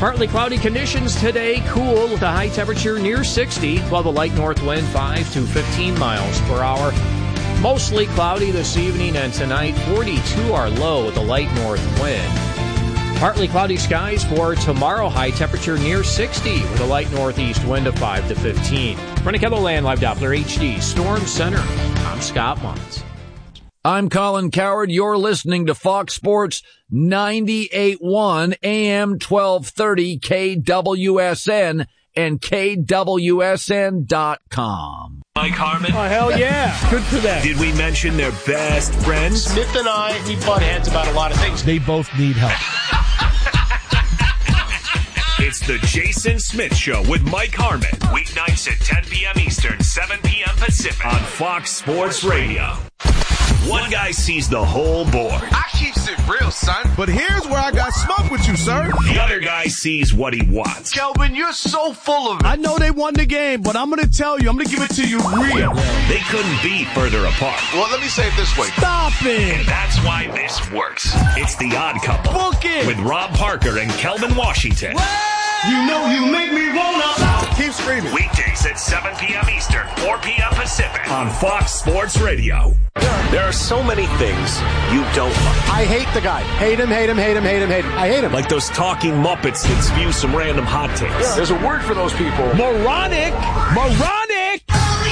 Partly cloudy conditions today, cool with a high temperature near 60, while the light north wind 5 to 15 miles per hour. Mostly cloudy this evening and tonight, 42 our low with a light north wind. Partly cloudy skies for tomorrow, high temperature near 60 with a light northeast wind of 5 to 15. From the KELOLAND Live Doppler HD Storm Center, I'm Scott Mons. I'm Colin Coward. You're listening to Fox Sports 98.1 AM 1230 KWSN and KWSN.com. Mike Harmon. Oh, hell yeah. Good for them. Did we mention their best friends? Smith and I, we butt heads about a lot of things. They both need help. It's the Jason Smith Show with Mike Harmon. Weeknights at 10 p.m. Eastern, 7 p.m. Pacific on Fox Sports Radio. One guy sees the whole board. I keeps it real, son. But here's where I got smoke with you, sir. The other guy sees what he wants. Kelvin, you're so full of it. I know they won the game, but I'm going to tell you, I'm going to give it to you real. They couldn't be further apart. Well, let me say it this way. Stop it. And that's why this works. It's The Odd Couple. Book it. With Rob Parker and Kelvin Washington. You know you make me wanna. Keep screaming. Weekdays at 7 p.m. Eastern, 4 p.m. Pacific on Fox Sports Radio. There are so many things you don't like. I hate the guy. Hate him, hate him, hate him, hate him, hate him. I hate him. Like those talking Muppets that spew some random hot takes. Yeah. There's a word for those people. Moronic. Moronic.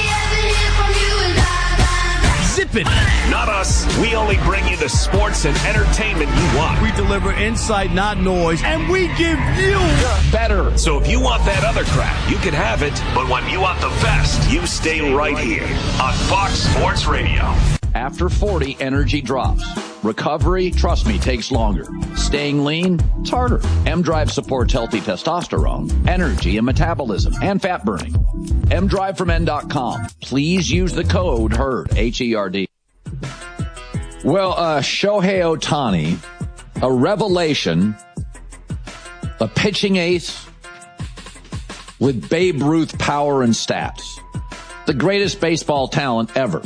Zip it. Not us. We only bring you the sports and entertainment you want. We deliver insight, not noise, and we give you better. So if you want that other crap, you can have it. But when you want the best, you stay right here on Fox Sports Radio. After 40, energy drops. Recovery, trust me, takes longer. Staying lean, it's harder. M-Drive supports healthy testosterone, energy and metabolism, and fat burning. M-Drive from N.com. Please use the code HERD, H-E-R-D. Well, Shohei Ohtani, a revelation, a pitching ace with Babe Ruth power and stats. The greatest baseball talent ever.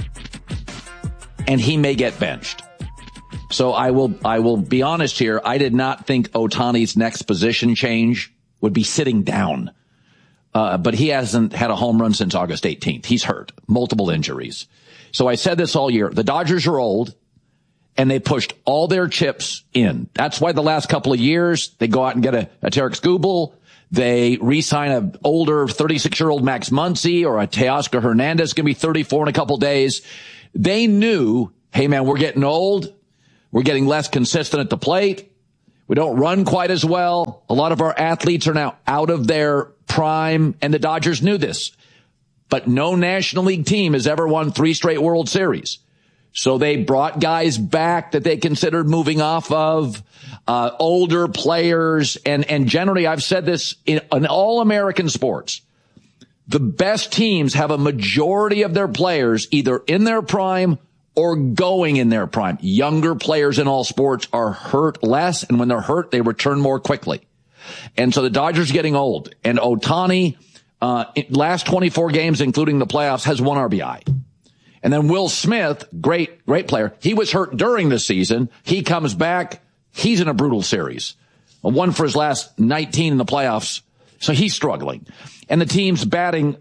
And he may get benched. So I will be honest here. I did not think Ohtani's next position change would be sitting down. But he hasn't had a home run since August 18th. He's hurt. Multiple injuries. So I said this all year. The Dodgers are old and they pushed all their chips in. That's why the last couple of years they go out and get a Tarek Skubal. They re-sign an older 36-year-old Max Muncy or a Teoscar Hernandez going to be 34 in a couple days. They knew, hey man, we're getting old. We're getting less consistent at the plate. We don't run quite as well. A lot of our athletes are now out of their prime, and the Dodgers knew this. But no National League team has ever won 3 straight World Series. So they brought guys back that they considered moving off of, older players. And generally, I've said this in all American sports. The best teams have a majority of their players either in their prime or going in their prime. Younger players in all sports are hurt less, and when they're hurt, they return more quickly. And so the Dodgers are getting old. And Ohtani, last 24 games, including the playoffs, has 1 RBI. And then Will Smith, great player. He was hurt during the season. He comes back. He's in a brutal series. 1 for his last 19 in the playoffs. So he's struggling. And the team's batting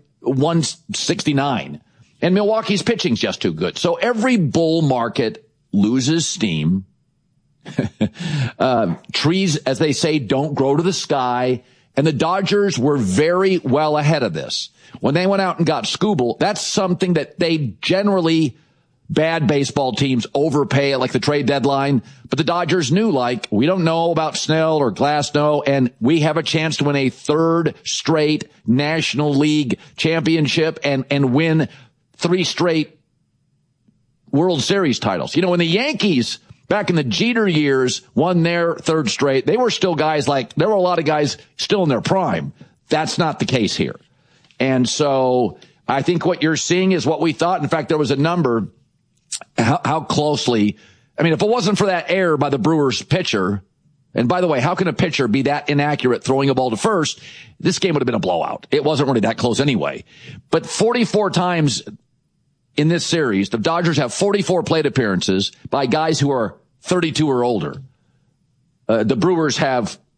169. And Milwaukee's pitching's just too good. So every bull market loses steam. Trees, as they say, don't grow to the sky. And the Dodgers were very well ahead of this. When they went out and got Skubal, that's something that they generally, bad baseball teams overpay at like the trade deadline. But the Dodgers knew, like, we don't know about Snell or Glasnow, and we have a chance to win a 3rd straight National League championship and win 3 straight World Series titles. You know, when the Yankees back in the Jeter years won their 3rd straight, they were still guys like, there were a lot of guys still in their prime. That's not the case here. And so I think what you're seeing is what we thought. In fact, there was a number, how closely, I mean, if it wasn't for that error by the Brewers pitcher, and by the way, how can a pitcher be that inaccurate throwing a ball to first? This game would have been a blowout. It wasn't really that close anyway. But 44 times in this series, the Dodgers have 44 plate appearances by guys who are 32 or older. The Brewers have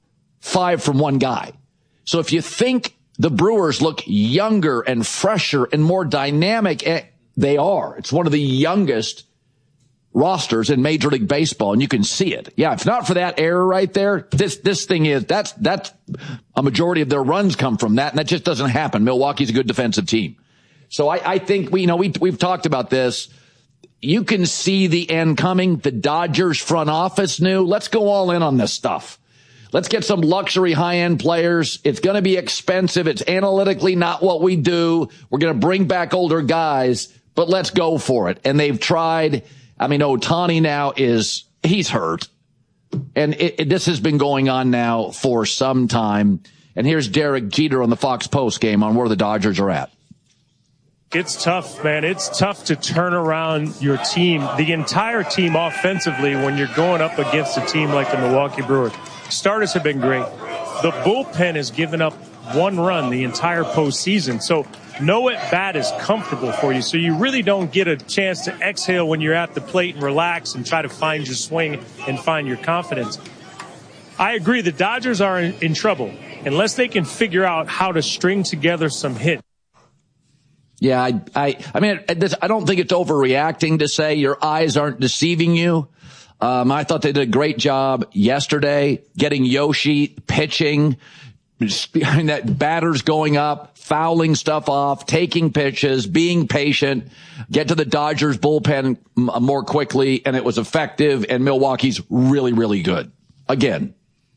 5 from one guy. So if you think the Brewers look younger and fresher and more dynamic, they are. It's one of the youngest rosters in Major League Baseball, and you can see it. Yeah, if not for that error right there, this thing is, that's a majority of their runs come from that, and that just doesn't happen. Milwaukee's a good defensive team. So I think we've talked about this. You can see the end coming. The Dodgers front office knew, let's go all in on this stuff. Let's get some luxury high-end players. It's going to be expensive. It's analytically not what we do. We're going to bring back older guys, but let's go for it. And they've tried. I mean, Ohtani now he's hurt. And this has been going on now for some time. And here's Derek Jeter on the Fox Post game on where the Dodgers are at. It's tough, man. It's tough to turn around your team, the entire team offensively, when you're going up against a team like the Milwaukee Brewers. Starters have been great. The bullpen has given up 1 run the entire postseason. So no at-bat is comfortable for you. So you really don't get a chance to exhale when you're at the plate and relax and try to find your swing and find your confidence. I agree. The Dodgers are in trouble unless they can figure out how to string together some hits. Yeah, I mean, I don't think it's overreacting to say your eyes aren't deceiving you. I thought they did a great job yesterday getting Yoshi pitching. I mean, that batters going up, fouling stuff off, taking pitches, being patient, get to the Dodgers bullpen more quickly, and it was effective, and Milwaukee's really, really good. Again,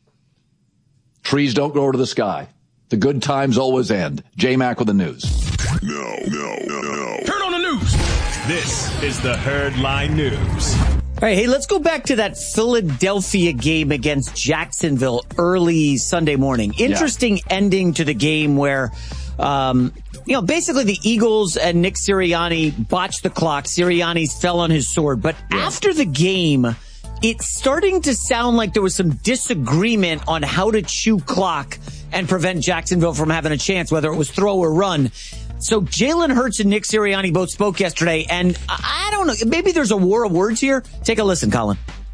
trees don't grow to the sky. The good times always end. J-Mac with the news. No. Turn on the news. This is the Herd Line News. All right, hey, let's go back to that Philadelphia game against Jacksonville early Sunday morning. Interesting ending to the game where, basically the Eagles and Nick Sirianni botched the clock. Sirianni fell on his sword. But after the game, it's starting to sound like there was some disagreement on how to chew clock and prevent Jacksonville from having a chance, whether it was throw or run. So Jalen Hurts and Nick Sirianni both spoke yesterday, and I don't know, maybe there's a war of words here. Take a listen, Colin.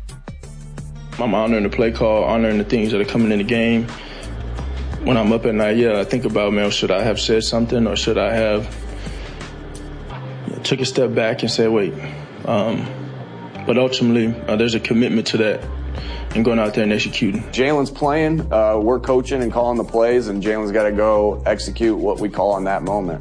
I'm honoring the play call, honoring the things that are coming in the game. When I'm up at night, I think about, man, should I have said something or should I have took a step back and said, wait. But ultimately, there's a commitment to that and going out there and executing. Jalen's playing, we're coaching and calling the plays, and Jalen's got to go execute what we call in that moment,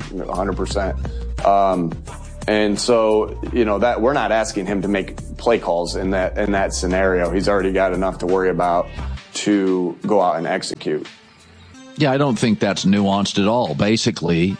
100%. And so, that we're not asking him to make play calls in that scenario. He's already got enough to worry about to go out and execute. Yeah, I don't think that's nuanced at all. Basically,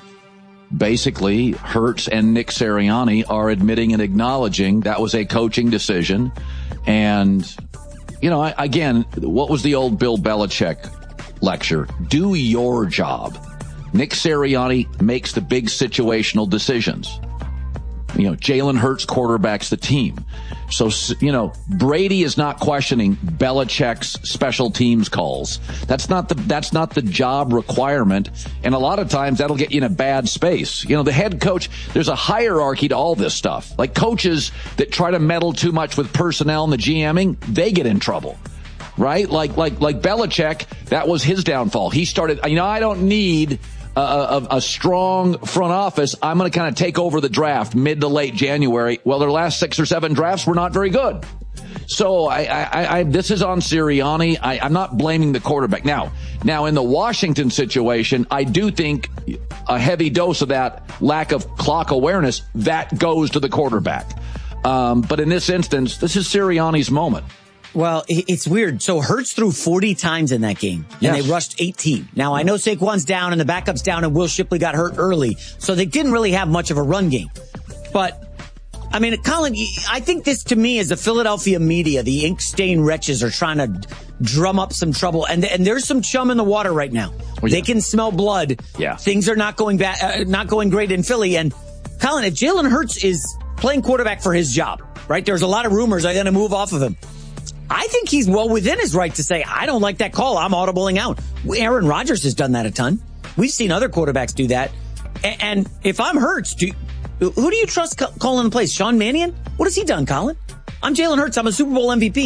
Hurts and Nick Sirianni are admitting and acknowledging that was a coaching decision. And, again, what was the old Bill Belichick lecture? Do your job. Nick Sirianni makes the big situational decisions. Jalen Hurts quarterbacks the team. So, Brady is not questioning Belichick's special teams calls. That's not the job requirement. And a lot of times that'll get you in a bad space. The head coach, there's a hierarchy to all this stuff. Like coaches that try to meddle too much with personnel and the GMing, they get in trouble. Right? Like Belichick, that was his downfall. He started, I don't need a strong front office. I'm going to kind of take over the draft mid to late January. Well, their last 6 or 7 drafts were not very good. So this is on Sirianni. I'm not blaming the quarterback. Now in the Washington situation, I do think a heavy dose of that lack of clock awareness, that goes to the quarterback. But in this instance, this is Sirianni's moment. Well, it's weird. So Hurts threw 40 times in that game, and they rushed 18. Now, I know Saquon's down, and the backup's down, and Will Shipley got hurt early, so they didn't really have much of a run game. But, Colin, I think this, to me, is the Philadelphia media. The ink-stained wretches are trying to drum up some trouble, and there's some chum in the water right now. Oh, yeah. They can smell blood. Yeah. Things are not going great in Philly. And, Colin, if Jalen Hurts is playing quarterback for his job, right, there's a lot of rumors are going to move off of him. I think he's well within his right to say, I don't like that call. I'm audibling out. Aaron Rodgers has done that a ton. We've seen other quarterbacks do that. And if I'm Hurts, who do you trust calling the plays? Sean Mannion? What has he done, Colin? I'm Jalen Hurts. I'm a Super Bowl MVP.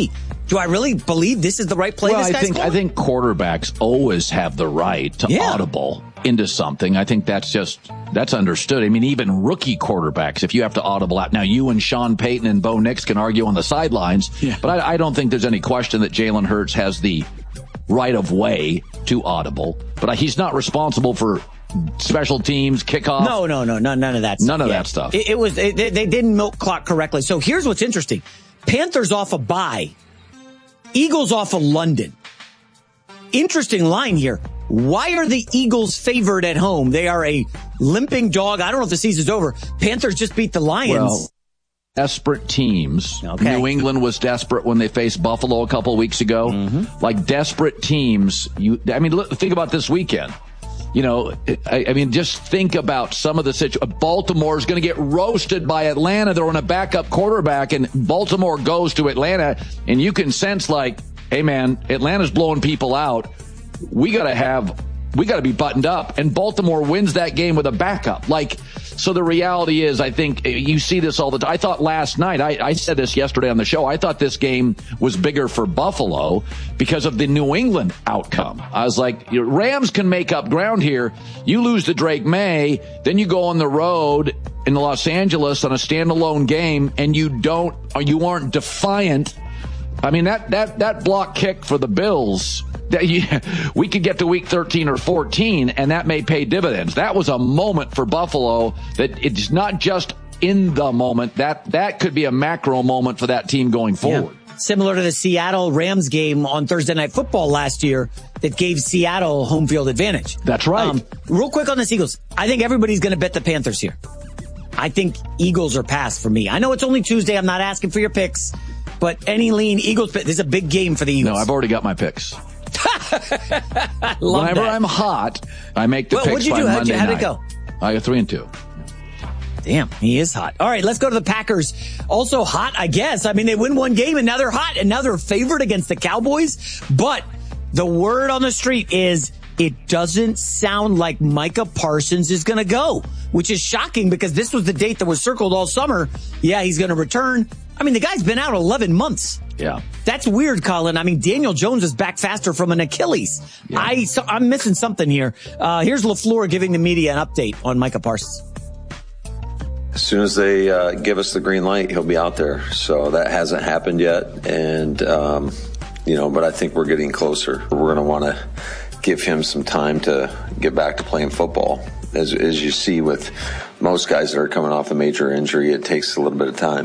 Do I really believe this is the right play? Well, I think quarterbacks always have the right to audible into something. I think that's understood. I mean, even rookie quarterbacks, if you have to audible out. Now, you and Sean Payton and Bo Nix can argue on the sidelines, but I don't think there's any question that Jalen Hurts has the right of way to audible. But he's not responsible for special teams, kickoff. No, none of that stuff. None of that stuff. They didn't milk clock correctly. So here's what's interesting. Panthers off a bye. Eagles off of London. Interesting line here. Why are the Eagles favored at home? They are a limping dog. I don't know if the season's over. Panthers just beat the Lions. Well, desperate teams. Okay. New England was desperate when they faced Buffalo a couple of weeks ago. Mm-hmm. Like desperate teams. Think about this weekend. Just think about some of the situation. Baltimore's going to get roasted by Atlanta. They're on a backup quarterback, and Baltimore goes to Atlanta, and you can sense hey man, Atlanta's blowing people out. We got to be buttoned up, and Baltimore wins that game with a backup. So the reality is, I think you see this all the time. I thought last night, I said this yesterday on the show, I thought this game was bigger for Buffalo because of the New England outcome. I was like, Rams can make up ground here. You lose to Drake May, then you go on the road in Los Angeles on a standalone game, and you aren't defiant. I mean, that block kick for the Bills, we could get to week 13 or 14, and that may pay dividends. That was a moment for Buffalo that it's not just in the moment. That could be a macro moment for that team going forward. Yeah. Similar to the Seattle Rams game on Thursday Night Football last year that gave Seattle home field advantage. That's right. Real quick on the Eagles. I think everybody's going to bet the Panthers here. I think Eagles are passed for me. I know it's only Tuesday. I'm not asking for your picks, but any lean Eagles pick. This is a big game for the Eagles. No, I've already got my picks. Whenever I'm hot, I make the picks. What'd you do? How'd it go? I got 3-2. Damn, he is hot. All right, let's go to the Packers. Also hot, I guess. I mean, they win one game and now they're hot and now they're favored against the Cowboys. But the word on the street is it doesn't sound like Micah Parsons is going to go, which is shocking because this was the date that was circled all summer. Yeah, he's going to return. I mean, the guy's been out 11 months. Yeah. That's weird, Colin. I mean, Daniel Jones is back faster from an Achilles. Yeah. I'm missing something here. Here's LaFleur giving the media an update on Micah Parsons. As soon as they give us the green light, he'll be out there. So that hasn't happened yet. And, but I think we're getting closer. We're going to want to give him some time to get back to playing football. As you see with most guys that are coming off a major injury, it takes a little bit of time.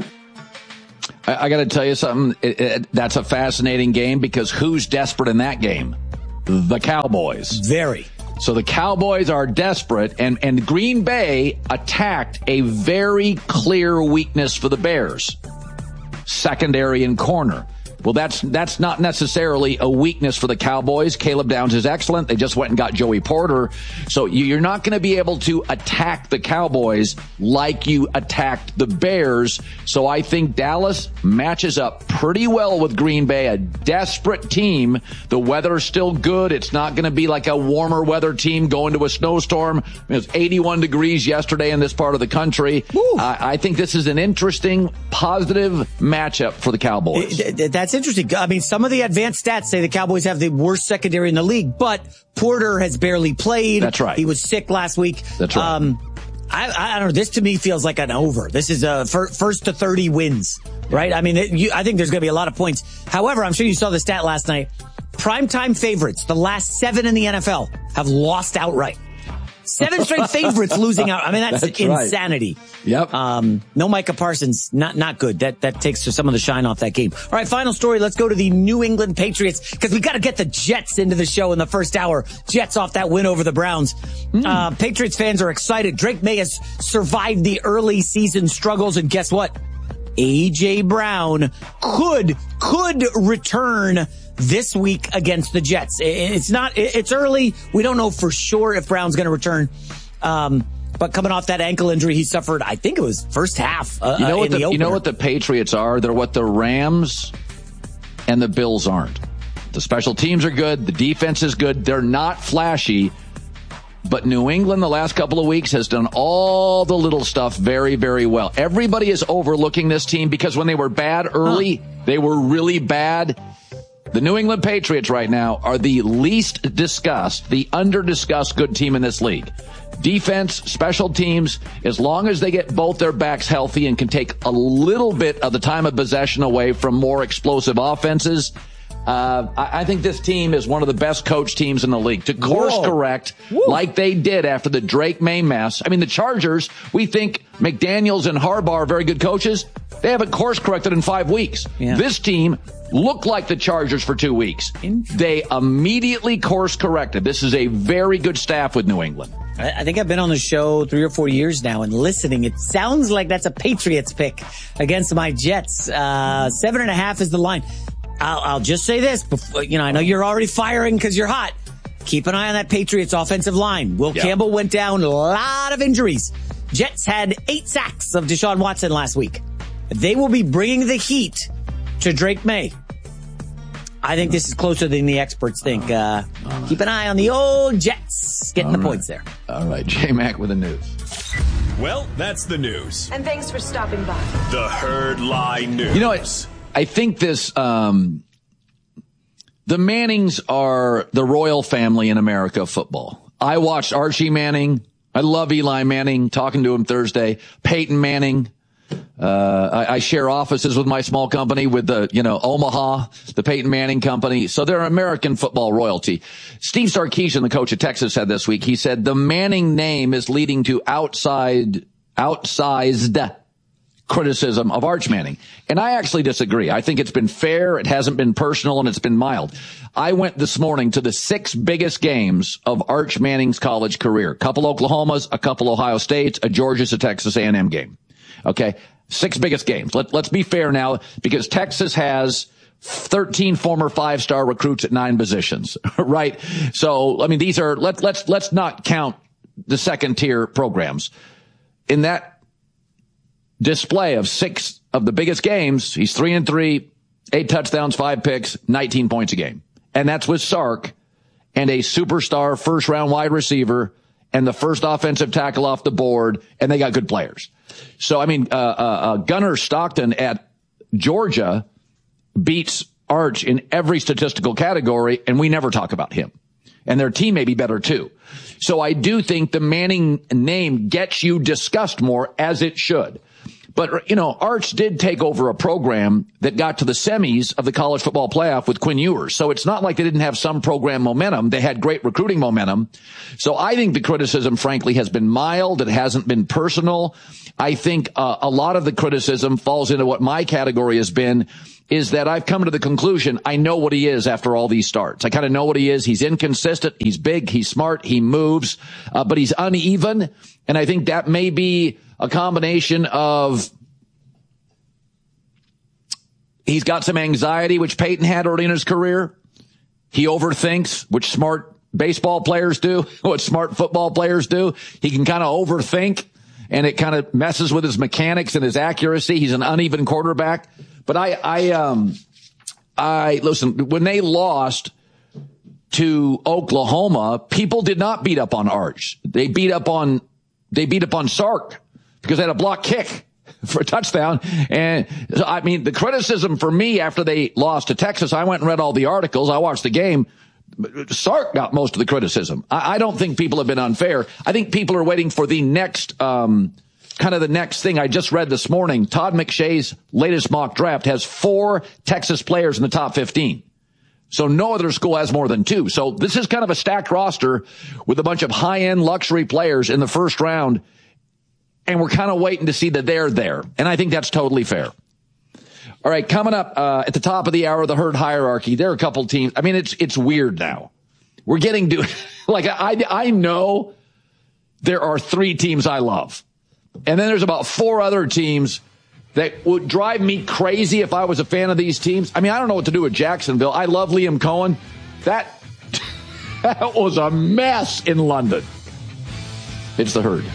I got to tell you something. That's a fascinating game because who's desperate in that game? The Cowboys. Very. So the Cowboys are desperate, and Green Bay attacked a very clear weakness for the Bears. Secondary and corner. Well, that's not necessarily a weakness for the Cowboys. Caleb Downs is excellent. They just went and got Joey Porter. So you're not going to be able to attack the Cowboys like you attacked the Bears. So I think Dallas matches up pretty well with Green Bay, a desperate team. The weather's still good. It's not going to be like a warmer weather team going to a snowstorm. It was 81 degrees yesterday in this part of the country. I think this is an interesting, positive matchup for the Cowboys. That's interesting. I mean, some of the advanced stats say the Cowboys have the worst secondary in the league, but Porter has barely played. That's right. He was sick last week. That's right. I don't know. This to me feels like an over. This is a first to 30 wins, right? I mean, I think there's going to be a lot of points. However, I'm sure you saw the stat last night. Primetime favorites, the last 7 in the NFL, have lost outright. 7 straight favorites losing out. I mean, that's insanity. Right. Yep. No Micah Parsons. Not good. That takes some of the shine off that game. All right. Final story. Let's go to the New England Patriots because we got to get the Jets into the show in the first hour. Jets off that win over the Browns. Patriots fans are excited. Drake May has survived the early season struggles. And guess what? A.J. Brown could return this week against the Jets. It's early. We don't know for sure if Brown's going to return. But coming off that ankle injury he suffered, I think it was first half. You know what the Patriots are? They're what the Rams and the Bills aren't. The special teams are good. The defense is good. They're not flashy. But New England the last couple of weeks has done all the little stuff very, very well. Everybody is overlooking this team because when they were bad early, they were really bad. The New England Patriots right now are the least discussed, the under-discussed good team in this league. Defense, special teams, as long as they get both their backs healthy and can take a little bit of the time of possession away from more explosive offenses, I think this team is one of the best coach teams in the league. To course correct, like they did after the Drake May mess. I mean, the Chargers, we think McDaniels and Harbaugh are very good coaches. They haven't course corrected in 5 weeks. Yeah. This team looked like the Chargers for 2 weeks. They immediately course corrected. This is a very good staff with New England. I think I've been on the show 3 or 4 years now and listening. It sounds like that's a Patriots pick against my Jets. 7.5 is the line. I'll just say this. Before, I know you're already firing because you're hot. Keep an eye on that Patriots offensive line. Will Campbell went down, a lot of injuries. Jets had 8 sacks of Deshaun Watson last week. They will be bringing the heat to Drake May. I think this is closer than the experts think. Keep an eye on the old Jets getting the points there. All right, J-Mac with the news. Well, that's the news. And thanks for stopping by. The Herd Lie News. You know what? I think this, the Mannings are the royal family in America football. I watched Archie Manning. I love Eli Manning, talking to him Thursday. Peyton Manning. I share offices with my small company with Omaha, the Peyton Manning company. So they're American football royalty. Steve Sarkisian, the coach of Texas, said this week, he said, the Manning name is leading to outsized criticism of Arch Manning. And I actually disagree. I think it's been fair. It hasn't been personal, and it's been mild. I went this morning to the 6 biggest games of Arch Manning's college career. A couple Oklahomas, a couple Ohio States, a Georgia to Texas A&M game. Okay. 6 biggest games. Let's be fair now, because Texas has 13 former 5-star recruits at 9 positions, right? So, I mean, these are, let's not count the second tier programs. In that display of 6 of the biggest games, he's 3-3, 8 touchdowns, 5 picks, 19 points a game. And that's with Sark and a superstar first round wide receiver and the first offensive tackle off the board, and they got good players. So, I mean, Gunnar Stockton at Georgia beats Arch in every statistical category, and we never talk about him. And their team may be better too. So I do think the Manning name gets you discussed more, as it should. But, Arch did take over a program that got to the semis of the college football playoff with Quinn Ewers. So it's not like they didn't have some program momentum. They had great recruiting momentum. So I think the criticism, frankly, has been mild. It hasn't been personal. I think a lot of the criticism falls into what my category has been, is that I've come to the conclusion I know what he is after all these starts. I kind of know what he is. He's inconsistent. He's big. He's smart. He moves, but he's uneven. And I think that may be a combination of he's got some anxiety, which Peyton had early in his career. He overthinks, which smart baseball players do, what smart football players do. He can kind of overthink, and it kind of messes with his mechanics and his accuracy. He's an uneven quarterback. But I listen, when they lost to Oklahoma, people did not beat up on Arch. They beat up on Sark because they had a block kick for a touchdown. And I mean, the criticism for me after they lost to Texas, I went and read all the articles. I watched the game. Sark got most of the criticism. I don't think people have been unfair. I think people are waiting for the next, kind of the next thing. I just read this morning, Todd McShay's latest mock draft has 4 Texas players in the top 15. So no other school has more than 2. So this is kind of a stacked roster with a bunch of high-end luxury players in the first round. And we're kind of waiting to see that they're there. And I think that's totally fair. All right, coming up at the top of the hour, the Herd hierarchy. There are a couple teams. I mean, it's weird now. We're getting to, like, I know there are 3 teams I love. And then there's about 4 other teams that would drive me crazy if I was a fan of these teams. I mean, I don't know what to do with Jacksonville. I love Liam Cohen. That was a mess in London. It's the Herd.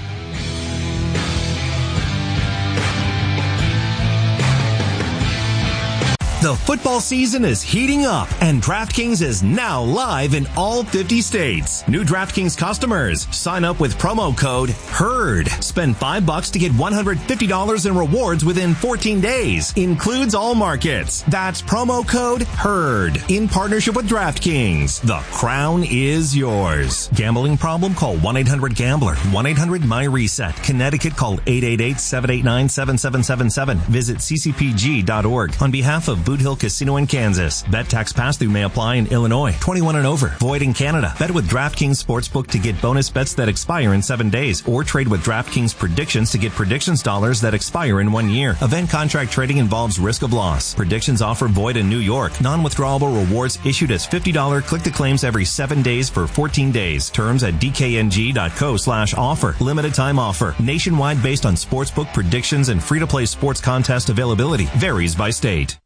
The football season is heating up, and DraftKings is now live in all 50 states. New DraftKings customers, sign up with promo code HERD. Spend $5 to get $150 in rewards within 14 days. Includes all markets. That's promo code HERD. In partnership with DraftKings. The crown is yours. Gambling problem? Call 1-800-GAMBLER. 1-800-MY-RESET. Connecticut, call 888-789-7777. Visit ccpg.org. On behalf of Boot Hill Casino in Kansas. Bet tax pass-through may apply in Illinois. 21 and over. Void in Canada. Bet with DraftKings Sportsbook to get bonus bets that expire in 7 days. Or trade with DraftKings Predictions to get predictions dollars that expire in 1 year. Event contract trading involves risk of loss. Predictions offer void in New York. Non-withdrawable rewards issued as $50 click-to-claims every 7 days for 14 days. Terms at dkng.co/offer. Limited time offer. Nationwide based on sportsbook predictions and free-to-play sports contest availability. Varies by state.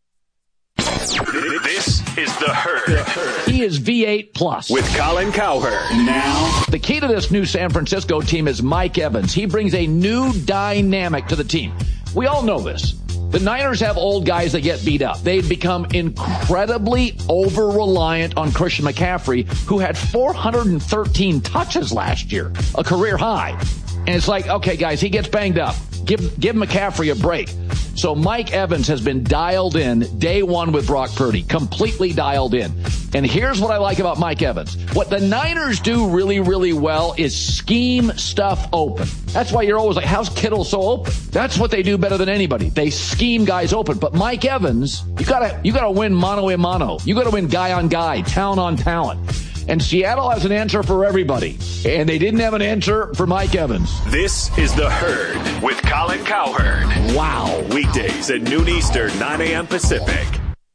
This is The Herd. He is V8 Plus. With Colin Cowherd. Now, the key to this new San Francisco team is Mike Evans. He brings a new dynamic to the team. We all know this. The Niners have old guys that get beat up. They've become incredibly over-reliant on Christian McCaffrey, who had 413 touches last year, a career high. And it's like, okay, guys, he gets banged up. Give McCaffrey a break. So Mike Evans has been dialed in day one with Brock Purdy, completely dialed in. And here's what I like about Mike Evans. What the Niners do really, really well is scheme stuff open. That's why you're always like, how's Kittle so open? That's what they do better than anybody. They scheme guys open. But Mike Evans, you gotta win mano a mano. You gotta win guy on guy, talent on talent. And Seattle has an answer for everybody. And they didn't have an answer for Mike Evans. This is The Herd with Colin Cowherd. Wow. Weekdays at noon Eastern, 9 a.m. Pacific.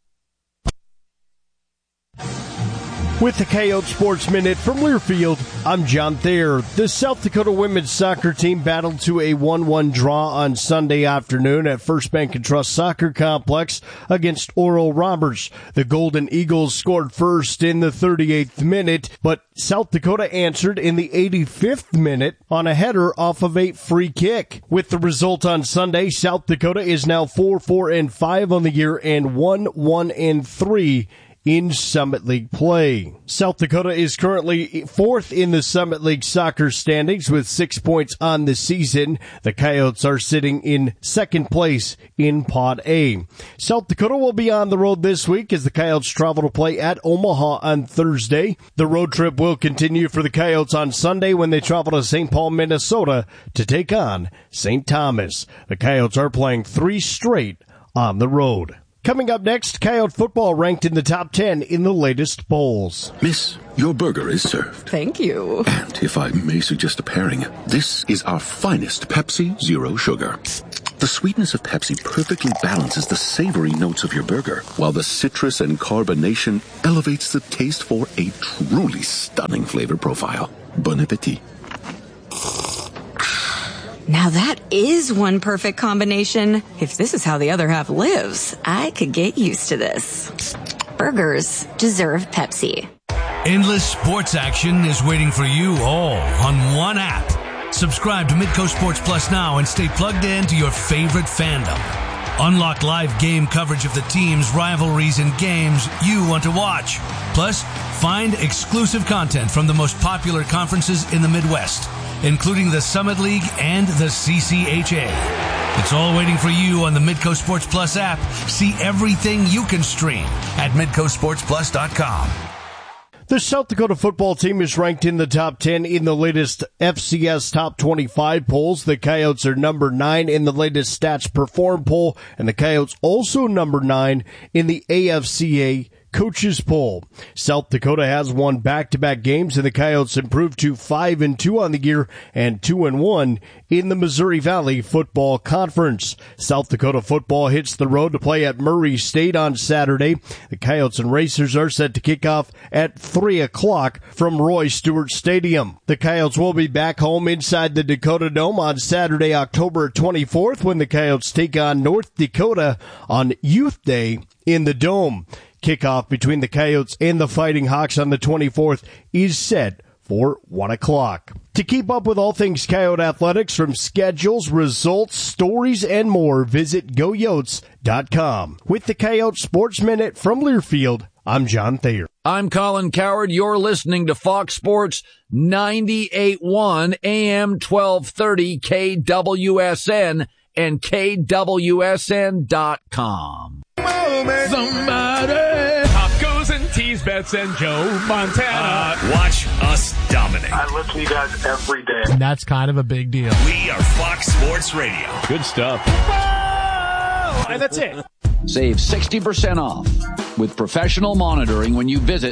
With the Coyote Sports Minute from Learfield, I'm John Thayer. The South Dakota women's soccer team battled to a 1-1 draw on Sunday afternoon at First Bank and Trust Soccer Complex against Oral Roberts. The Golden Eagles scored first in the 38th minute, but South Dakota answered in the 85th minute on a header off of a free kick. With the result on Sunday, South Dakota is now 4-4-5 on the year and 1-1-3 in Summit League play. South Dakota is currently fourth in the Summit League soccer standings with 6 points on the season. The Coyotes are sitting in second place in Pod A. South Dakota will be on the road this week as the Coyotes travel to play at Omaha on Thursday. The road trip will continue for the Coyotes on Sunday when they travel to St. Paul, Minnesota to take on St. Thomas. The Coyotes are playing 3 straight on the road. Coming up next, Coyote football ranked in the top 10 in the latest polls. Miss, your burger is served. Thank you. And if I may suggest a pairing, this is our finest Pepsi Zero Sugar. The sweetness of Pepsi perfectly balances the savory notes of your burger, while the citrus and carbonation elevates the taste for a truly stunning flavor profile. Bon appetit. Now that is one perfect combination. If this is how the other half lives, I could get used to this. Burgers deserve Pepsi. Endless sports action is waiting for you all on one app. Subscribe to Midco Sports Plus now and stay plugged in to your favorite fandom. Unlock live game coverage of the teams, rivalries, and games you want to watch. Plus, find exclusive content from the most popular conferences in the Midwest, including the Summit League and the CCHA. It's all waiting for you on the Midco Sports Plus app. See everything you can stream at MidcoSportsPlus.com. The South Dakota football team is ranked in the top 10 in the latest FCS Top 25 polls. The Coyotes are number 9 in the latest Stats Perform poll, and the Coyotes also number 9 in the AFCA Coaches poll. South Dakota has won back-to-back games, and the Coyotes improved to 5-2 on the year and 2-1 in the Missouri Valley Football Conference. South Dakota football hits the road to play at Murray State on Saturday. The Coyotes and Racers are set to kick off at 3 o'clock from Roy Stewart Stadium. The Coyotes will be back home inside the Dakota Dome on Saturday, October 24th, when the Coyotes take on North Dakota on Youth Day in the Dome. Kickoff between the Coyotes and the Fighting Hawks on the 24th is set for 1 o'clock. To keep up with all things Coyote Athletics, from schedules, results, stories, and more, visit GoYotes.com. With the Coyote Sports Minute from Learfield, I'm John Thayer. I'm Colin Coward. You're listening to Fox Sports 98.1 AM 1230 KWSN and KWSN.com. Somebody. Tacos and tease bets and Joe Montana. Watch us dominate. I listen to you guys every day. And that's kind of a big deal. We are Fox Sports Radio. Good stuff. Whoa! And that's it. Save 60% off with professional monitoring when you visit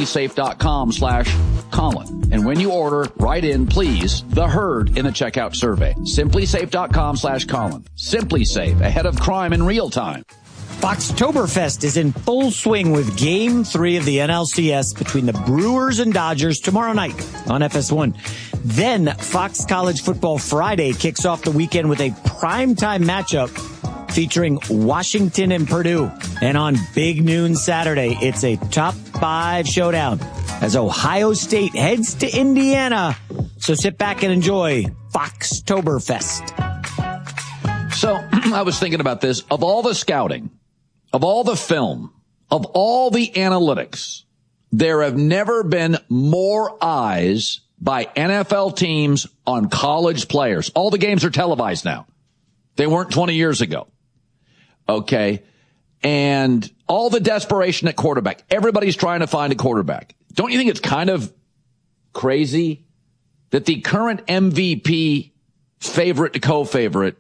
simplysafe.com/Colin. And when you order, write in, please, the herd in a checkout survey. Simplysafe.com/Colin. Simply Safe, ahead of crime in real time. Foxtoberfest is in full swing with Game 3 of the NLCS between the Brewers and Dodgers tomorrow night on FS1. Then Fox College Football Friday kicks off the weekend with a primetime matchup featuring Washington and Purdue. And on Big Noon Saturday, it's a top 5 showdown as Ohio State heads to Indiana. So sit back and enjoy Foxtoberfest. So I was thinking about this. Of all the scouting, of all the film, of all the analytics, there have never been more eyes by NFL teams on college players. All the games are televised now. They weren't 20 years ago. Okay. And all the desperation at quarterback. Everybody's trying to find a quarterback. Don't you think it's kind of crazy that the current MVP favorite to co-favorite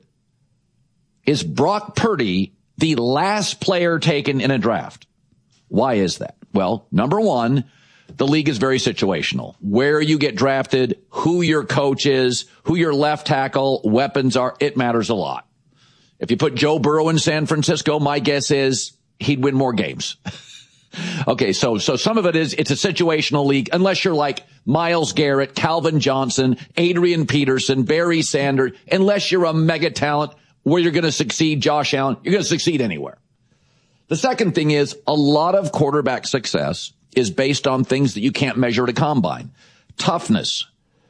is Brock Purdy, the last player taken in a draft? Why is that? Well, number one, the league is very situational. Where you get drafted, who your coach is, who your left tackle weapons are, it matters a lot. If you put Joe Burrow in San Francisco, my guess is he'd win more games. Okay, so some of it is, it's a situational league, unless you're like Myles Garrett, Calvin Johnson, Adrian Peterson, Barry Sanders, unless you're a mega talent where you're going to succeed, Josh Allen, you're going to succeed anywhere. The second thing is, a lot of quarterback success is based on things that you can't measure at a combine. Toughness,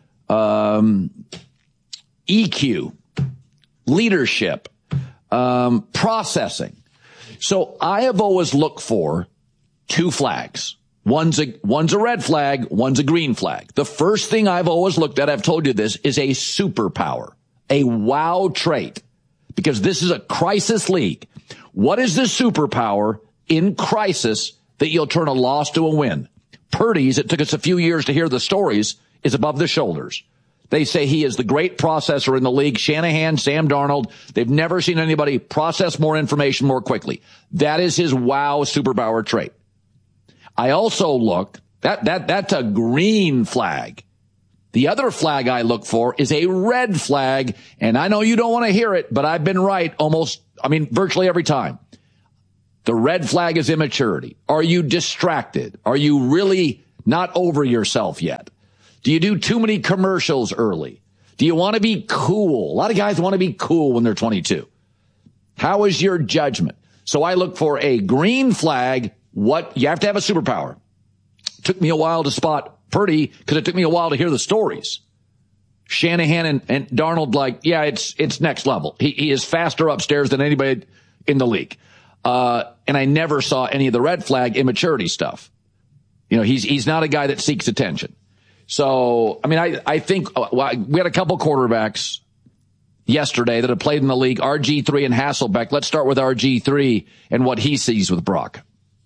EQ, leadership, processing. So I have always looked for 2 flags. One's a red flag, one's a green flag. The first thing I've always looked at, I've told you this, is a superpower, a wow trait, because this is a crisis league. What is the superpower in crisis that you'll turn a loss to a win? Purdy's, it took us a few years to hear the stories, is above the shoulders. They say he is the great processor in the league. Shanahan, Sam Darnold, they've never seen anybody process more information more quickly. That is his wow superpower trait. I also look, that's a green flag. The other flag I look for is a red flag, and I know you don't want to hear it, but I've been right virtually every time. The red flag is immaturity. Are you distracted? Are you really not over yourself yet? Do you do too many commercials early? Do you want to be cool? A lot of guys want to be cool when they're 22. How is your judgment? So I look for a green flag. You have to have a superpower. It took me a while to spot Purdy because it took me a while to hear the stories. Shanahan and Darnold, it's next level. He is faster upstairs than anybody in the league. And I never saw any of the red flag immaturity stuff. He's not a guy that seeks attention. So, I think we had a couple quarterbacks yesterday that have played in the league, RG3 and Hasselbeck. Let's start with RG3 and what he sees with Brock.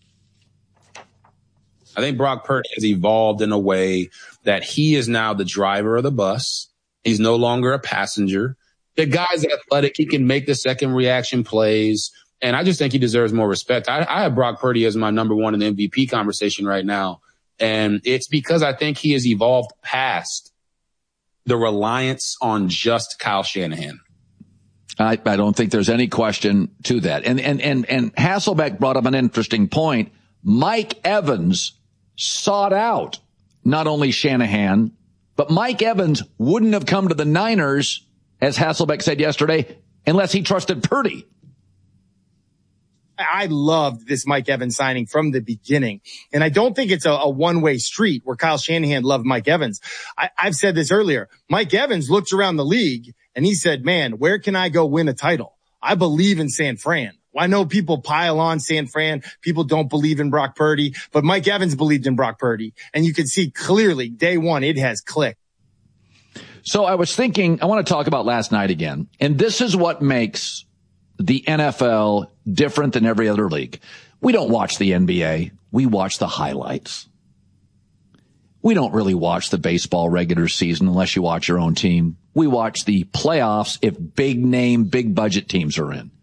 I think Brock Purdy has evolved in a way that he is now the driver of the bus. He's no longer a passenger. The guy's athletic. He can make the second reaction plays. And I just think he deserves more respect. I have Brock Purdy as my number one in the MVP conversation right now. And it's because I think he has evolved past the reliance on just Kyle Shanahan. I don't think there's any question to that. And Hasselbeck brought up an interesting point. Mike Evans sought out not only Shanahan, but Mike Evans wouldn't have come to the Niners, as Hasselbeck said yesterday, unless he trusted Purdy. I loved this Mike Evans signing from the beginning. And I don't think it's a one-way street where Kyle Shanahan loved Mike Evans. I've said this earlier. Mike Evans looked around the league and he said, man, where can I go win a title? I believe in San Fran. I know people pile on San Fran. People don't believe in Brock Purdy, but Mike Evans believed in Brock Purdy. And you can see clearly day one, it has clicked. So I was thinking, I want to talk about last night again. And this is what makes the NFL different than every other league. We don't watch the NBA. We watch the highlights. We don't really watch the baseball regular season unless you watch your own team. We watch the playoffs if big name, big budget teams are in.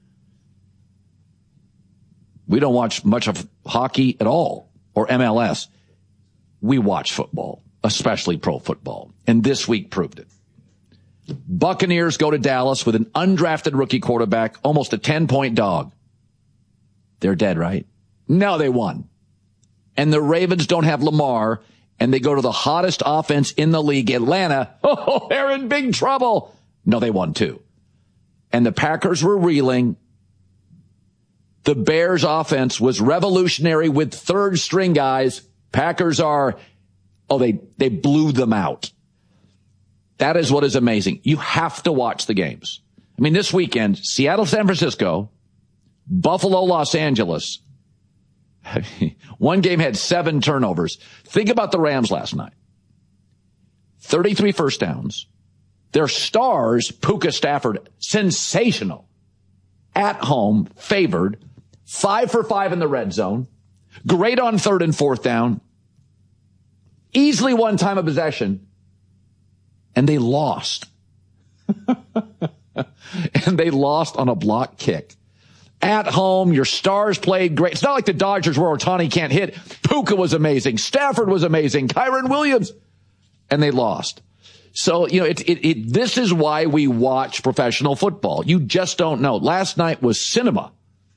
We don't watch much of hockey at all or MLS. We watch football, especially pro football. And this week proved it. Buccaneers go to Dallas with an undrafted rookie quarterback, almost a 10-point dog. They're dead, right? No, they won. And the Ravens don't have Lamar, and they go to the hottest offense in the league, Atlanta. Oh, they're in big trouble. No, they won too. And the Packers were reeling. The Bears offense was revolutionary with third string guys. Packers are, they blew them out. That is what is amazing. You have to watch the games. I mean, this weekend, Seattle, San Francisco, Buffalo, Los Angeles. One game had 7 turnovers. Think about the Rams last night. 33 first downs. Their stars, Puka Stafford, sensational. At home, favored. 5 for 5 in the red zone. Great on 3rd and 4th down. Easily one time of possession. And they lost. And they lost on a block kick. At home, your stars played great. It's not like the Dodgers where Ohtani can't hit. Puka was amazing. Stafford was amazing. Kyron Williams. And they lost. So, this is why we watch professional football. You just don't know. Last night was cinema.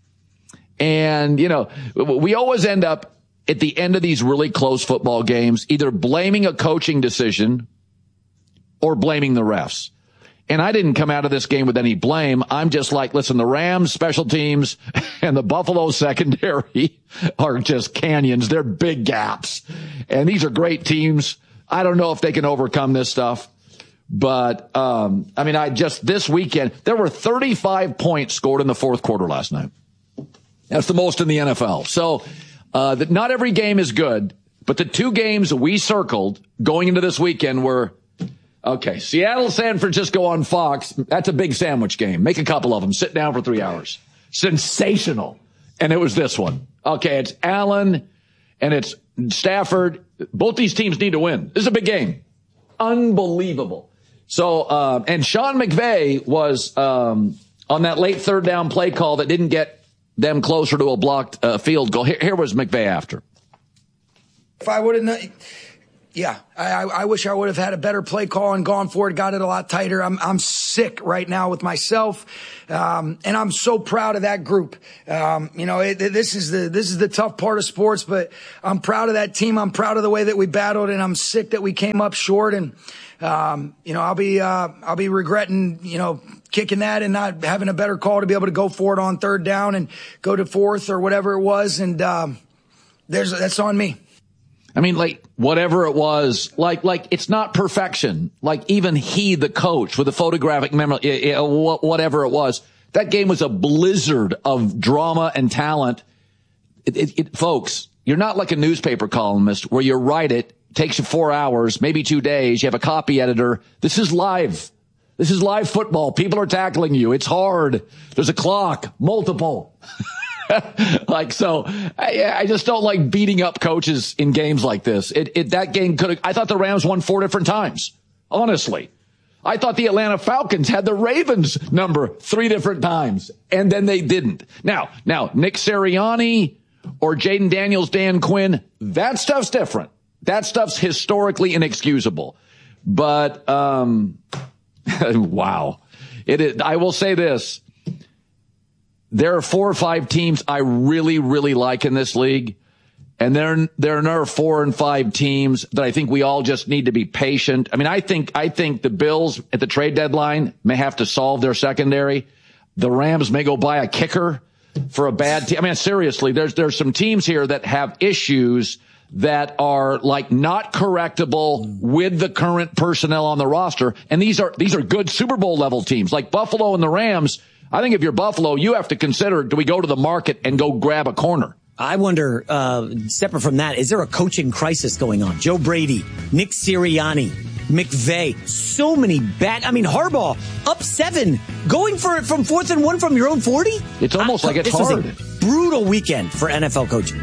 And, we always end up at the end of these really close football games, either blaming a coaching decision or blaming the refs. And I didn't come out of this game with any blame. I'm just like, listen, the Rams special teams and the Buffalo secondary are just canyons. They're big gaps. And these are great teams. I don't know if they can overcome this stuff. But, this weekend, there were 35 points scored in the fourth quarter last night. That's the most in the NFL. So, not every game is good, but the 2 games we circled going into this weekend were, okay, Seattle, San Francisco on Fox. That's a big sandwich game. Make a couple of them. Sit down for 3 hours. Sensational. And it was this one. Okay, it's Allen and it's Stafford. Both these teams need to win. This is a big game. Unbelievable. So, and Sean McVay was on that late 3rd down play call that didn't get them closer to a blocked field goal. Here was McVay after. If I would have... Yeah, I wish I would have had a better play call and gone for it, got it a lot tighter. I'm sick right now with myself. And I'm so proud of that group. This is the tough part of sports, but I'm proud of that team. I'm proud of the way that we battled, and I'm sick that we came up short. And, I'll be regretting, kicking that and not having a better call to be able to go for it on 3rd down and go to 4th or whatever it was. And, that's on me. I mean, like, whatever it was, like, it's not perfection. Like, even he, the coach, with the photographic memory, whatever it was, that game was a blizzard of drama and talent. Folks, you're not like a newspaper columnist where you write it, takes you 4 hours, maybe 2 days, you have a copy editor. This is live. This is live football. People are tackling you. It's hard. There's a clock, multiple. I just don't like beating up coaches in games like this. That game I thought the Rams won 4 different times. Honestly. I thought the Atlanta Falcons had the Ravens number 3 different times, and then they didn't. Now, Nick Sirianni or Jaden Daniels, Dan Quinn, that stuff's different. That stuff's historically inexcusable. But, wow. It is, I will say this. There are 4 or 5 teams I really, really like in this league. And there are 4 and 5 teams that I think we all just need to be patient. I mean, I think the Bills at the trade deadline may have to solve their secondary. The Rams may go buy a kicker. for a bad team. I mean, seriously, there's some teams here that have issues that are like not correctable with the current personnel on the roster. And these are good Super Bowl level teams like Buffalo and the Rams. I think if you're Buffalo, you have to consider, do we go to the market and go grab a corner? I wonder, separate from that, is there a coaching crisis going on? Joe Brady, Nick Sirianni, McVay, so many bad. I mean, Harbaugh up 7, going for it from 4th and 1 from your own 40. It's almost like it's hard. Was a brutal weekend for NFL coaching.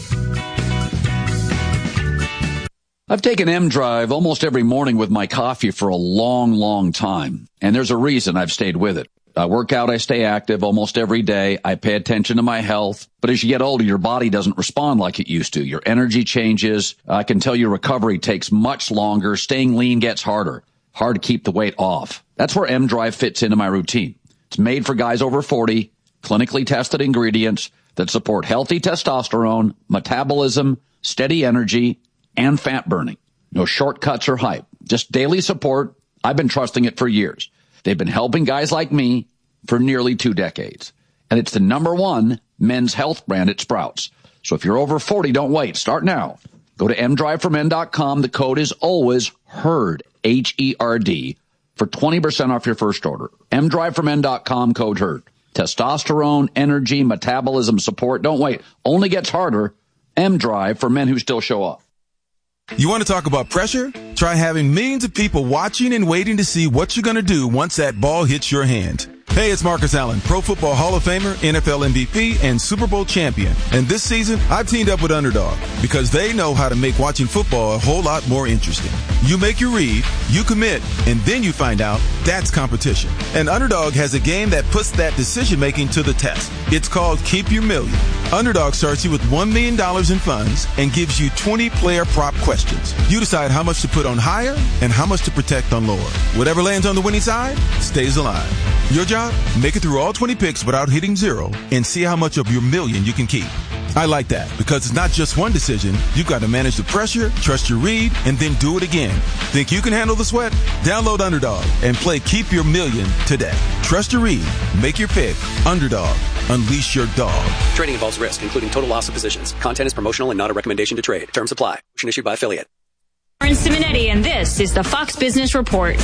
I've taken M-Drive almost every morning with my coffee for a long, long time, and there's a reason I've stayed with it. I work out, I stay active almost every day. I pay attention to my health. But as you get older, your body doesn't respond like it used to. Your energy changes. I can tell you recovery takes much longer. Staying lean gets harder. Hard to keep the weight off. That's where M-Drive fits into my routine. It's made for guys over 40, clinically tested ingredients that support healthy testosterone, metabolism, steady energy, and fat burning. No shortcuts or hype. Just daily support. I've been trusting it for years. They've been helping guys like me for nearly 2 decades. And it's the #1 men's health brand at Sprouts. So if you're over 40, don't wait. Start now. Go to mdriveformen.com. The code is always HERD, HERD, for 20% off your first order. mdriveformen.com, code HERD. Testosterone, energy, metabolism support. Don't wait. Only gets harder. M-Drive for men who still show up. You want to talk about pressure? Try having millions of people watching and waiting to see what you're going to do once that ball hits your hand. Hey, it's Marcus Allen, Pro Football Hall of Famer, NFL MVP, and Super Bowl champion. And this season, I've teamed up with Underdog because they know how to make watching football a whole lot more interesting. You make your read, you commit, and then you find out that's competition. And Underdog has a game that puts that decision-making to the test. It's called Keep Your Million. Underdog starts you with $1 million in funds and gives you 20 player prop questions. You decide how much to put on higher and how much to protect on lower. Whatever lands on the winning side stays alive. Your job? Make it through all 20 picks without hitting zero and see how much of your million you can keep. I like that because it's not just one decision. You've got to manage the pressure, trust your read, and then do it again. Think you can handle the sweat? Download Underdog and play Keep Your Million today. Trust your read. Make your pick. Underdog. Unleash your dog. Trading involves risk, including total loss of positions. Content is promotional and not a recommendation to trade. Terms apply. Motion issued by affiliate. Lauren Simonetti, and this is the Fox Business Report.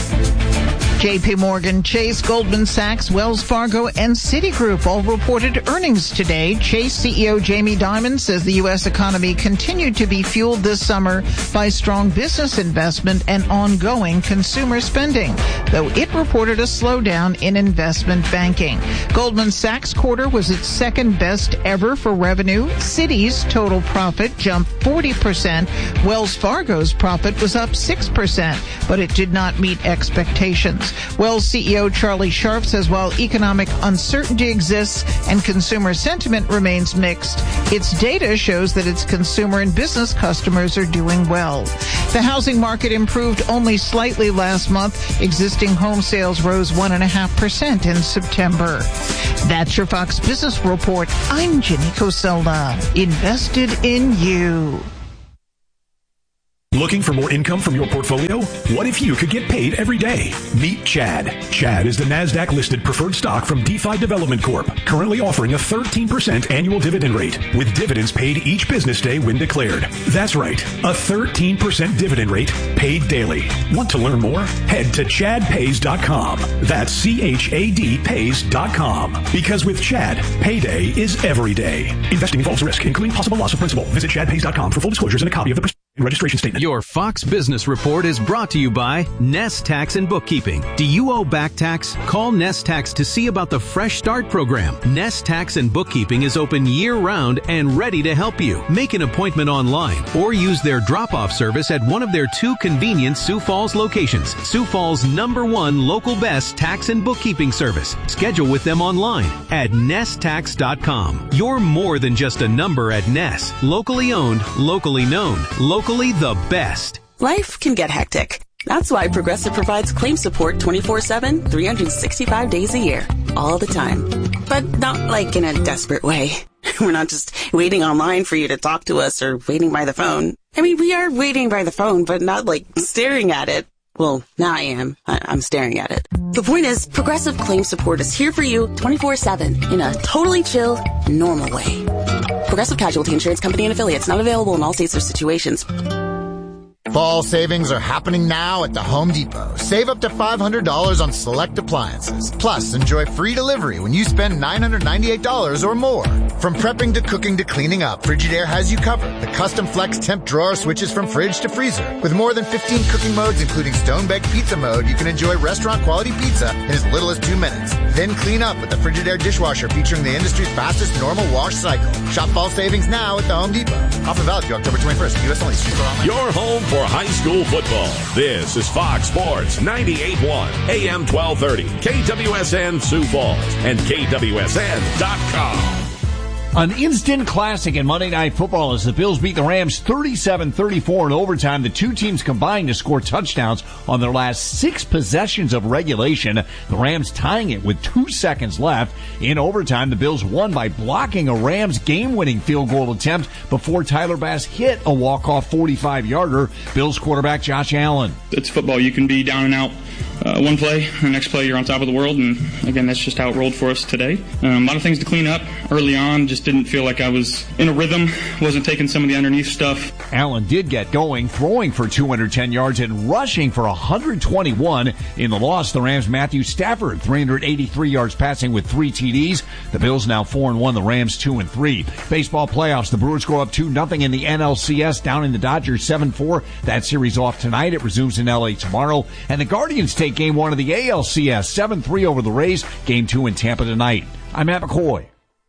J.P. Morgan, Chase, Goldman Sachs, Wells Fargo, and Citigroup all reported earnings today. Chase CEO Jamie Dimon says the U.S. economy continued to be fueled this summer by strong business investment and ongoing consumer spending, though it reported a slowdown in investment banking. Goldman Sachs' quarter was its second best ever for revenue. Citi's total profit jumped 40%. Wells Fargo's profit was up 6%, but it did not meet expectations. Wells CEO Charlie Sharp says while economic uncertainty exists and consumer sentiment remains mixed, its data shows that its consumer and business customers are doing well. The housing market improved only slightly last month. Existing home sales rose 1.5% in September. That's your Fox Business Report. I'm Jenny Coselda. Invested in you. Looking for more income from your portfolio? What if you could get paid every day? Meet Chad. Chad is the NASDAQ-listed preferred stock from DeFi Development Corp., currently offering a 13% annual dividend rate, with dividends paid each business day when declared. That's right, a 13% dividend rate paid daily. Want to learn more? Head to ChadPays.com. That's CHAD Pays.com. Because with Chad, payday is every day. Investing involves risk, including possible loss of principal. Visit ChadPays.com for full disclosures and a copy of the registration statement. Your Fox Business Report is brought to you by Nest Tax and Bookkeeping. Do you owe back tax? Call Nest Tax to see about the Fresh Start program. Nest Tax and Bookkeeping is open year-round and ready to help you. Make an appointment online or use their drop-off service at one of their 2 convenient Sioux Falls locations. Sioux Falls' #1 local best tax and bookkeeping service. Schedule with them online at nesttax.com. You're more than just a number at Nest. Locally owned, locally known, locally the best. Life can get hectic. That's why Progressive provides claim support 24/7, 365 days a year, all the time. But not like in a desperate way. We're not just waiting online for you to talk to us or waiting by the phone. I mean, we are waiting by the phone, but not like staring at it. Well, now I am. I'm staring at it. The point is, Progressive Claim Support is here for you 24/7 in a totally chill, normal way. Progressive Casualty Insurance Company and Affiliates, not available in all states or situations. Fall savings are happening now at the Home Depot. Save up to $500 on select appliances. Plus, enjoy free delivery when you spend $998 or more. From prepping to cooking to cleaning up, Frigidaire has you covered. The custom flex temp drawer switches from fridge to freezer. With more than 15 cooking modes, including stone-baked pizza mode, you can enjoy restaurant-quality pizza in as little as 2 minutes. Then clean up with the Frigidaire dishwasher featuring the industry's fastest normal wash cycle. Shop fall savings now at the Home Depot. Offer valid through October 21st. U.S. only. Your home for high school football. This is Fox Sports 98.1 AM 1230 KWSN Sioux Falls and KWSN.com. An instant classic in Monday Night Football as the Bills beat the Rams 37-34 in overtime. The two teams combined to score touchdowns on their last 6 possessions of regulation. The Rams tying it with 2 seconds left. In overtime, the Bills won by blocking a Rams game-winning field goal attempt before Tyler Bass hit a walk-off 45-yarder. Bills quarterback Josh Allen. It's football. You can be down and out one play, the next play you're on top of the world, and again, that's just how it rolled for us today. A lot of things to clean up early on. Just didn't feel like I was in a rhythm, wasn't taking some of the underneath stuff. Allen did get going, throwing for 210 yards and rushing for 121. In the loss, the Rams' Matthew Stafford, 383 yards passing with 3 TDs. The Bills now 4-1, the Rams 2-3. Baseball playoffs, the Brewers go up 2-0 in the NLCS, down in the Dodgers 7-4. That series off tonight. It resumes in LA tomorrow. And the Guardians take Game 1 of the ALCS, 7-3 over the Rays. Game 2 in Tampa tonight. I'm Matt McCoy.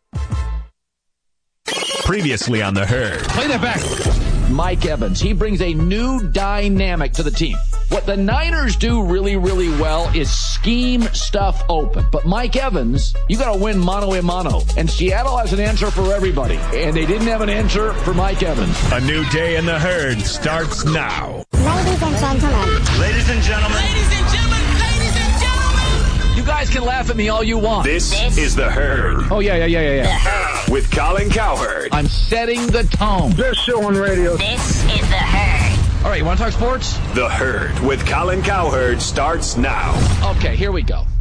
Previously on The Herd. Play that back. Mike Evans. He brings a new dynamic to the team. What the Niners do really, really well is scheme stuff open. But Mike Evans, you got to win mano a mano. And Seattle has an answer for everybody. And they didn't have an answer for Mike Evans. A new day in The Herd starts now. Ladies and gentlemen. Ladies and gentlemen. Ladies and gentlemen. Ladies and gentlemen. You guys can laugh at me all you want. This is The Herd. Oh, yeah. With Colin Cowherd. I'm setting the tone. Best show on radio. This is The Herd. All right, you want to talk sports? The Herd with Colin Cowherd starts now. Okay, here we go.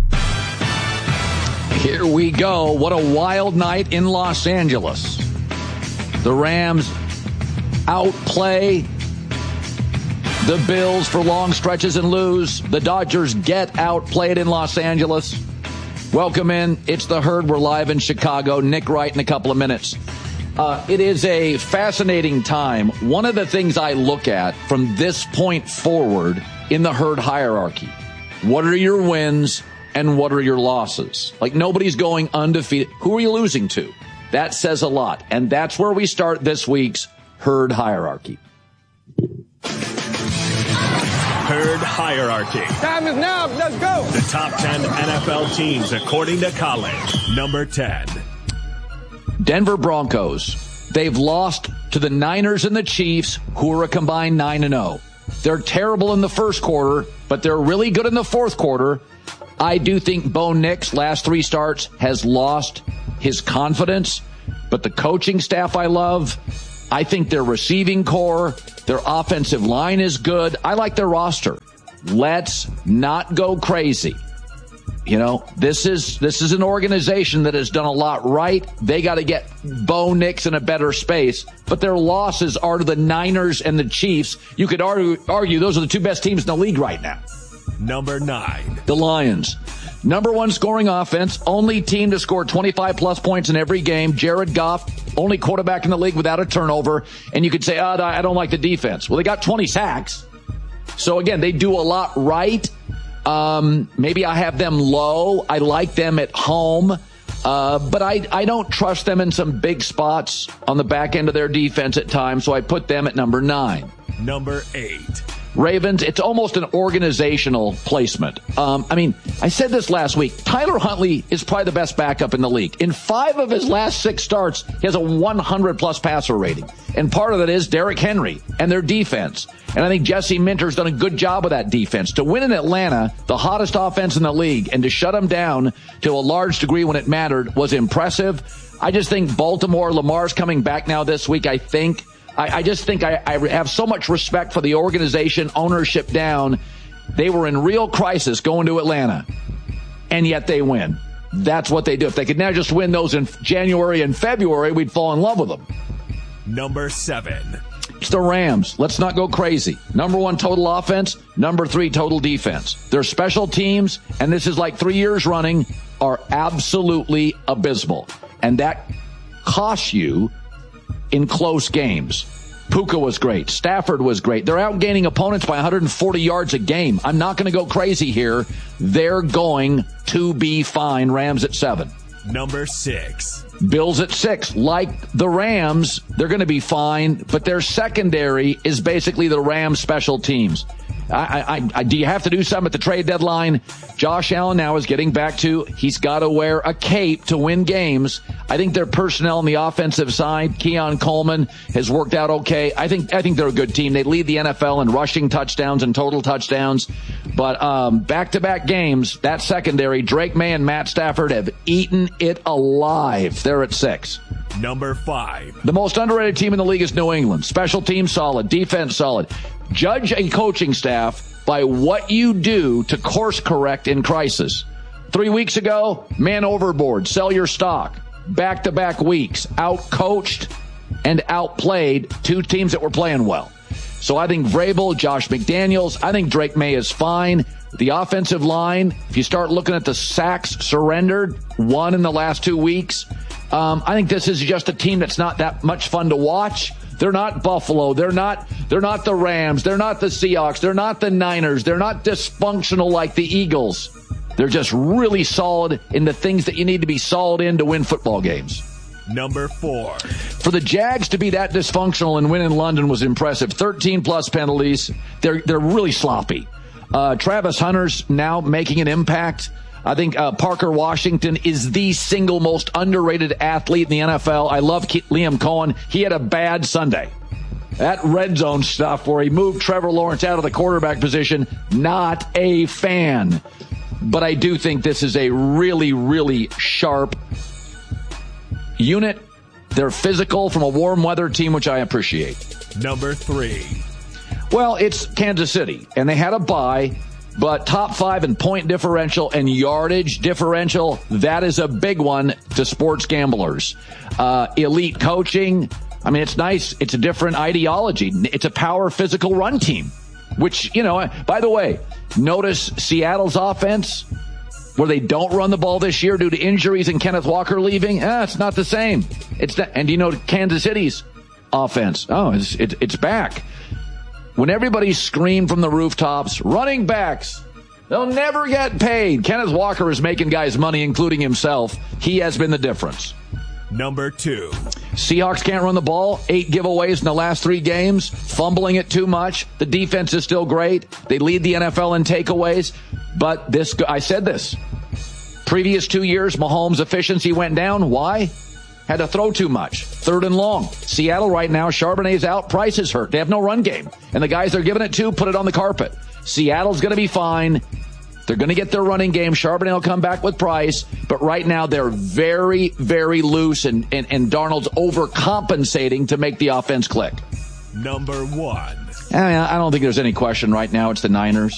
Here we go. What a wild night in Los Angeles. The Rams outplay the Bills for long stretches and lose. The Dodgers get outplayed in Los Angeles. Welcome in. It's The Herd. We're live in Chicago. Nick Wright in a couple of minutes. It is a fascinating time. One of the things I look at from this point forward in the Herd hierarchy, what are your wins and what are your losses? Like, nobody's going undefeated. Who are you losing to? That says a lot. And that's where we start this week's Herd hierarchy. Herd hierarchy. Time is now. Let's go. The top 10 NFL teams according to Colin. Number 10. Denver Broncos. They've lost to the Niners and the Chiefs, who are a combined 9-0. They're terrible in the first quarter, but they're really good in the fourth quarter. I do think Bo Nix, last 3 starts, has lost his confidence, but the coaching staff I love. I think their receiving core, their offensive line is good. I like their roster. Let's not go crazy. You know, this is an organization that has done a lot right. They got to get Bo Nix in a better space. But their losses are to the Niners and the Chiefs. You could argue those are the 2 best teams in the league right now. Number 9. The Lions. Number 1 scoring offense. Only team to score 25-plus points in every game. Jared Goff, only quarterback in the league without a turnover. And you could say, I don't like the defense. Well, they got 20 sacks. So, again, they do a lot right. Maybe I have them low. I like them at home. But I don't trust them in some big spots on the back end of their defense at times, so I put them at number 9. Number 8. Ravens, it's almost an organizational placement. I said this last week. Tyler Huntley is probably the best backup in the league. In 5 of his last 6 starts, he has a 100-plus passer rating. And part of that is Derrick Henry and their defense. And I think Jesse Minter's done a good job of that defense. To win in Atlanta, the hottest offense in the league, and to shut them down to a large degree when it mattered was impressive. I just think Baltimore, Lamar's coming back now this week, I think. I just think I have so much respect for the organization, ownership down. They were in real crisis going to Atlanta, and yet they win. That's what they do. If they could now just win those in January and February, we'd fall in love with them. Number 7. It's the Rams. Let's not go crazy. Number 1 total offense, number 3 total defense. Their special teams, and this is like 3 years running, are absolutely abysmal. And that costs you in close games. Puka was great. Stafford was great. They're outgaining opponents by 140 yards a game. I'm not going to go crazy here. They're going to be fine. Rams at 7. Number 6. Bills at 6. Like the Rams, they're going to be fine, but their secondary is basically the Rams special teams. Do you have to do something at the trade deadline? Josh Allen now is getting back to, he's got to wear a cape to win games. I think their personnel on the offensive side, Keon Coleman, has worked out okay. I think they're a good team. They lead the NFL in rushing touchdowns and total touchdowns. But back-to-back games, that secondary, Drake May and Matt Stafford have eaten it alive. They're at 6. Number 5. The most underrated team in the league is New England. Special teams solid, defense solid. Judge a coaching staff by what you do to course correct in crisis. 3 weeks ago, man overboard, sell your stock. Back-to-back weeks, out-coached and outplayed 2 teams that were playing well. So I think Vrabel, Josh McDaniels, I think Drake May is fine. The offensive line, if you start looking at the sacks surrendered, 1 in the last 2 weeks, I think this is just a team that's not that much fun to watch. They're not Buffalo. They're not the Rams. They're not the Seahawks. They're not the Niners. They're not dysfunctional like the Eagles. They're just really solid in the things that you need to be solid in to win football games. Number 4. For the Jags to be that dysfunctional and win in London was impressive. 13-plus penalties. They're really sloppy. Travis Hunter's now making an impact. I think Parker Washington is the single most underrated athlete in the NFL. I love Liam Cohen. He had a bad Sunday. That red zone stuff where he moved Trevor Lawrence out of the quarterback position, not a fan. But I do think this is a really, really sharp unit. They're physical from a warm weather team, which I appreciate. Number 3. Well, it's Kansas City, and they had a bye. But top 5 in point differential and yardage differential, that is a big one to sports gamblers. Elite coaching. I mean, it's nice. It's a different ideology. It's a power physical run team, which, by the way, notice Seattle's offense where they don't run the ball this year due to injuries and Kenneth Walker leaving. It's not the same. And Kansas City's offense. Oh, it's back. When everybody screamed from the rooftops, running backs, they'll never get paid. Kenneth Walker is making guys money, including himself. He has been the difference. Number 2. Seahawks can't run the ball. 8 giveaways in the last 3 games. Fumbling it too much. The defense is still great. They lead the NFL in takeaways. But I said this. Previous 2 years, Mahomes' efficiency went down. Why? Had to throw too much. 3rd and long. Seattle right now, Charbonnet's out. Price is hurt. They have no run game. And the guys they're giving it to put it on the carpet. Seattle's going to be fine. They're going to get their running game. Charbonnet will come back with Price. But right now they're very, very loose. And Darnold's overcompensating to make the offense click. Number 1. I don't think there's any question right now. It's the Niners.